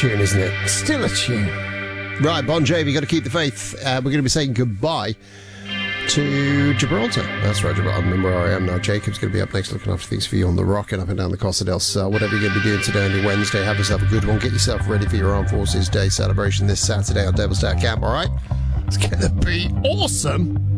tune, isn't it? Still a tune. Right, Bon Jovi, got to keep the faith. We're going to be saying goodbye to Gibraltar. That's right, Gibraltar. I remember where I am now. Jacob's going to be up next looking after things for you on the rock and up and down the Costa del Sol. Whatever you're going to be doing today on your Wednesday, have yourself a good one. Get yourself ready for your Armed Forces Day celebration this Saturday on Devil's Tower Camp, all right? It's going to be awesome.